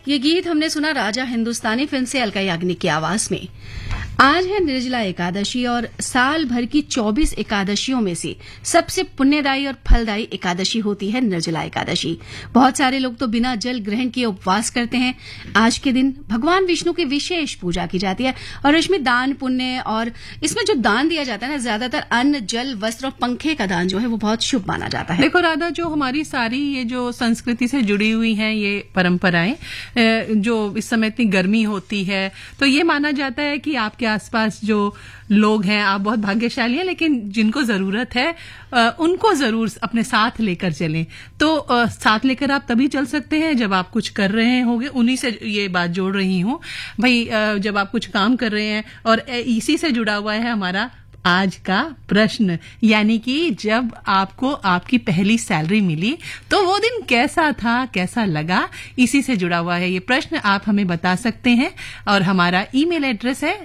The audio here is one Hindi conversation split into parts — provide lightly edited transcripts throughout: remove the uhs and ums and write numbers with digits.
ये गीत हमने सुना राजा हिंदुस्तानी फिल्म से अलका याग्निक की आवाज में। आज है निर्जला एकादशी और साल भर की 24 एकादशियों में से सबसे पुण्यदायी और फलदायी एकादशी होती है निर्जला एकादशी। बहुत सारे लोग तो बिना जल ग्रहण किए उपवास करते हैं। आज के दिन भगवान विष्णु की विशेष पूजा की जाती है और इसमें दान पुण्य और इसमें जो दान दिया जाता है ना, ज्यादातर अन्न, जल, वस्त्र और पंखे का दान जो है वो बहुत शुभ माना जाता है। देखो राधा, जो हमारी सारी ये जो संस्कृति से जुड़ी हुई हैं ये परंपराएं, जो इस समय इतनी गर्मी होती है तो ये माना जाता है कि आपके आसपास जो लोग हैं, आप बहुत भाग्यशाली हैं, लेकिन जिनको जरूरत है उनको जरूर अपने साथ लेकर चलें। तो साथ लेकर आप तभी चल सकते हैं जब आप कुछ कर रहे होंगे। उन्हीं से ये बात जोड़ रही हूं भाई, जब आप कुछ काम कर रहे हैं। और इसी से जुड़ा हुआ है हमारा आज का प्रश्न, यानी कि जब आपको आपकी पहली सैलरी मिली तो वो दिन कैसा था, कैसा लगा, इसी से जुड़ा हुआ है ये प्रश्न। आप हमें बता सकते हैं और हमारा ईमेल एड्रेस है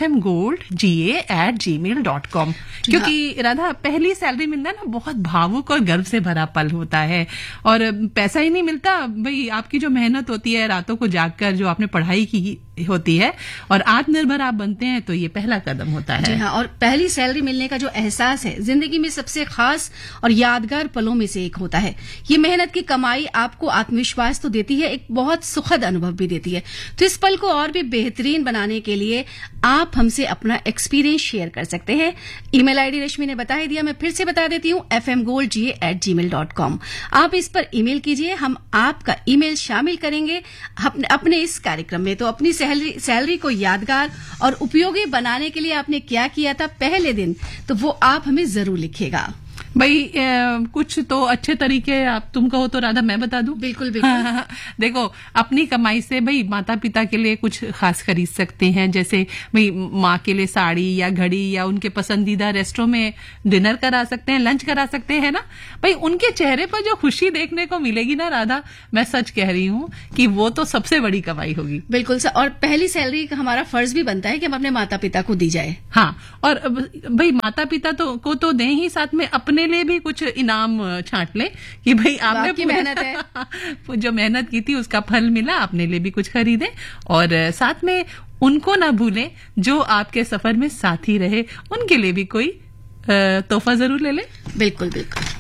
fmgoldga@gmail.com। क्योंकि राधा, पहली सैलरी मिलना ना बहुत भावुक और गर्व से भरा पल होता है। और पैसा ही नहीं मिलता भाई, आपकी जो मेहनत होती है, रातों को जागकर जो आपने पढ़ाई की होती है और आत्मनिर्भर आप बनते हैं, तो ये पहला कदम होता है। जी हाँ, और पहली सैलरी मिलने का जो एहसास है जिंदगी में सबसे खास और यादगार पलों में से एक होता है। ये मेहनत की कमाई आपको आत्मविश्वास तो देती है, एक बहुत सुखद अनुभव भी देती है। तो इस पल को और भी बेहतरीन बनाने के लिए आप हमसे अपना एक्सपीरियंस शेयर कर सकते हैं। ईमेल आईडी रश्मि ने बता ही दिया, मैं फिर से बता देती हूँ, fmgoldga@gmail.com। आप इस पर ईमेल कीजिए, हम आपका ईमेल शामिल करेंगे अपने इस कार्यक्रम में। तो अपनी सैलरी को यादगार और उपयोगी बनाने के लिए आपने क्या किया था पहले दिन, तो वो आप हमें जरूर लिखिएगा। भाई कुछ तो अच्छे तरीके आप तुम कहो तो राधा मैं बता दूं। बिल्कुल बिल्कुल। हाँ, देखो, अपनी कमाई से भाई माता पिता के लिए कुछ खास खरीद सकते हैं। जैसे भाई माँ के लिए साड़ी या घड़ी, या उनके पसंदीदा रेस्टोरेंट में डिनर करा सकते हैं, लंच करा सकते हैं ना भाई। उनके चेहरे पर जो खुशी देखने को मिलेगी ना राधा, मैं सच कह रही हूँ कि वो तो सबसे बड़ी कमाई होगी। बिल्कुल सर, और पहली सैलरी का हमारा फर्ज भी बनता है कि हम अपने माता पिता को दी जाए। हाँ, और भाई माता पिता को तो दें ही, साथ में अपने लिए भी कुछ इनाम छांट ले कि भाई आपने मेहनत है जो मेहनत की थी उसका फल मिला, अपने लिए भी कुछ खरीदे। और साथ में उनको ना भूलें जो आपके सफर में साथी रहे, उनके लिए भी कोई तोहफा जरूर ले लें। बिल्कुल बिल्कुल।